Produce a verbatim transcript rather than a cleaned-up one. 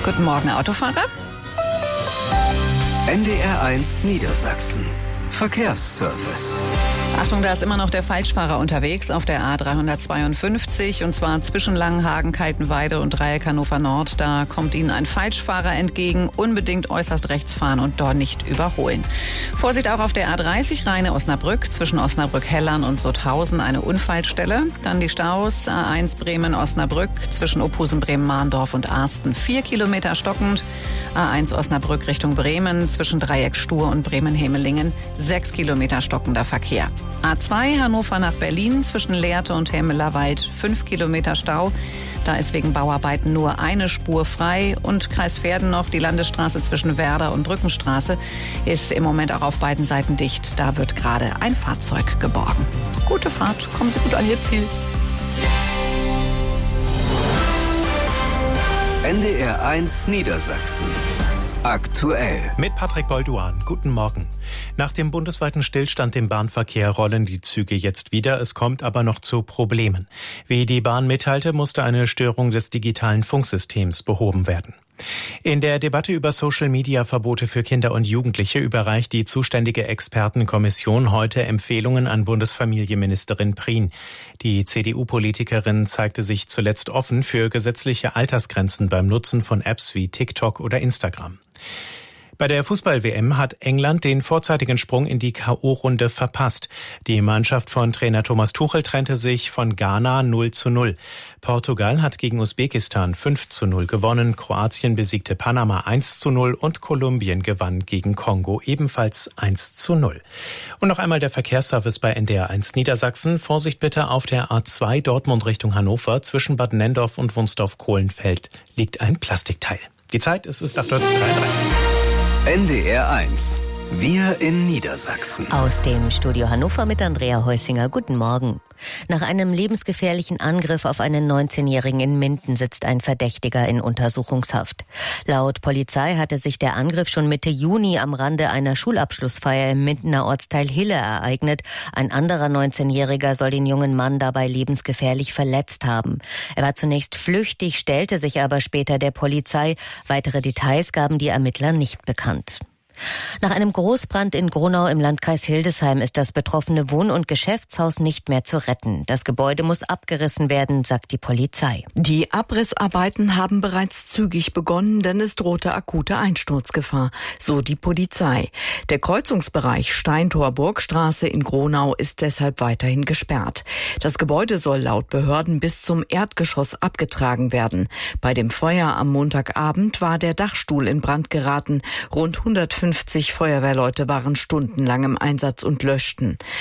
Guten Morgen, Autofahrer. N D R eins Niedersachsen. Verkehrsservice. Achtung, da ist immer noch der Falschfahrer unterwegs auf der A dreihundertzweiundfünfzig und zwar zwischen Langenhagen, Kaltenweide und Dreieck Hannover Nord. Da kommt Ihnen ein Falschfahrer entgegen. Unbedingt äußerst rechts fahren und dort nicht überholen. Vorsicht auch auf der A dreißig Rheine-Osnabrück zwischen Osnabrück-Hellern und Sutthausen eine Unfallstelle. Dann die Staus A eins Bremen-Osnabrück zwischen Ophusen, Bremen-Mahndorf und Arsten vier Kilometer stockend. A eins Osnabrück Richtung Bremen zwischen Dreieck Stur und Bremen-Hemelingen sechs Kilometer stockender Verkehr. A zwei Hannover nach Berlin zwischen Lehrte und Helmelerwald fünf Kilometer Stau. Da ist wegen Bauarbeiten nur eine Spur frei. Und Kreis Verden noch die Landesstraße zwischen Werder und Brückenstraße ist im Moment auch auf beiden Seiten dicht. Da wird gerade ein Fahrzeug geborgen. Gute Fahrt, kommen Sie gut an Ihr Ziel. N D R eins Niedersachsen. Aktuell. Mit Patrick Bolduan. Guten Morgen. Nach dem bundesweiten Stillstand im Bahnverkehr rollen die Züge jetzt wieder. Es kommt aber noch zu Problemen. Wie die Bahn mitteilte, musste eine Störung des digitalen Funksystems behoben werden. In der Debatte über Social-Media-Verbote für Kinder und Jugendliche überreicht die zuständige Expertenkommission heute Empfehlungen an Bundesfamilienministerin Prien. Die C D U-Politikerin zeigte sich zuletzt offen für gesetzliche Altersgrenzen beim Nutzen von Apps wie TikTok oder Instagram. Bei der Fußball-W M hat England den vorzeitigen Sprung in die K O-Runde verpasst. Die Mannschaft von Trainer Thomas Tuchel trennte sich von Ghana null zu null. Portugal hat gegen Usbekistan fünf zu null gewonnen, Kroatien besiegte Panama eins zu null und Kolumbien gewann gegen Kongo ebenfalls eins zu null. Und noch einmal der Verkehrsservice bei N D R eins Niedersachsen. Vorsicht bitte auf der A zwei Dortmund Richtung Hannover. Zwischen Bad Nendorf und Wunsdorf-Kohlenfeld liegt ein Plastikteil. Die Zeit ist, ist acht Uhr dreiunddreißig. N D R eins. Wir in Niedersachsen. Aus dem Studio Hannover mit Andrea Heusinger. Guten Morgen. Nach einem lebensgefährlichen Angriff auf einen neunzehnjährigen in Minden sitzt ein Verdächtiger in Untersuchungshaft. Laut Polizei hatte sich der Angriff schon Mitte Juni am Rande einer Schulabschlussfeier im Mindener Ortsteil Hille ereignet. Ein anderer neunzehnjähriger soll den jungen Mann dabei lebensgefährlich verletzt haben. Er war zunächst flüchtig, stellte sich aber später der Polizei. Weitere Details gaben die Ermittler nicht bekannt. Nach einem Großbrand in Gronau im Landkreis Hildesheim ist das betroffene Wohn- und Geschäftshaus nicht mehr zu retten. Das Gebäude muss abgerissen werden, sagt die Polizei. Die Abrissarbeiten haben bereits zügig begonnen, denn es drohte akute Einsturzgefahr, so die Polizei. Der Kreuzungsbereich Steintor-Burgstraße in Gronau ist deshalb weiterhin gesperrt. Das Gebäude soll laut Behörden bis zum Erdgeschoss abgetragen werden. Bei dem Feuer am Montagabend war der Dachstuhl in Brand geraten. Rund hundertfünfzig Feuerwehrleute waren stundenlang im Einsatz und löschten.